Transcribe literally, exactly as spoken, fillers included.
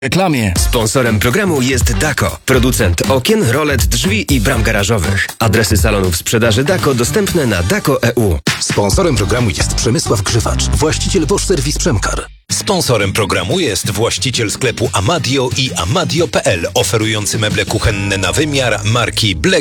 reklamie. Sponsorem programu jest Dako, producent okien, rolet, drzwi i bram garażowych. Adresy salonów sprzedaży Dako dostępne na dako kropka e u. Sponsorem programu jest Przemysław Grzywacz, właściciel Bosch Service Przemkar. Sponsorem programu jest właściciel sklepu Amadio i amadio kropka pe el, oferujący meble kuchenne na wymiar marki Black